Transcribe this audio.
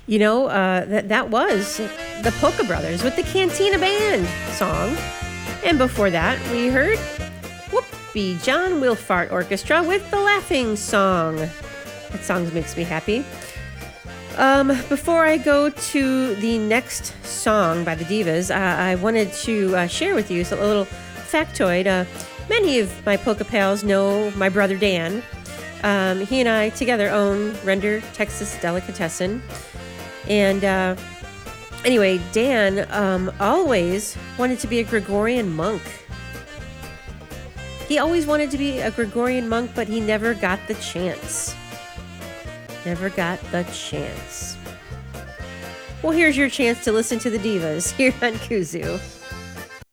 That was the Polka Brothers with the Cantina Band song. And before that, we heard Whoopie John Wilfart Orchestra with the Laughing Song. That song makes me happy. Before I go to the next song by the Divas, I wanted to share with you a little factoid. Many of my polka pals know my brother Dan. He and I together own Render Texas Delicatessen. And anyway, Dan always wanted to be a Gregorian monk. He always wanted to be a Gregorian monk, but he never got the chance. Never got the chance. Well, here's your chance to listen to the Divas here on Kuzu.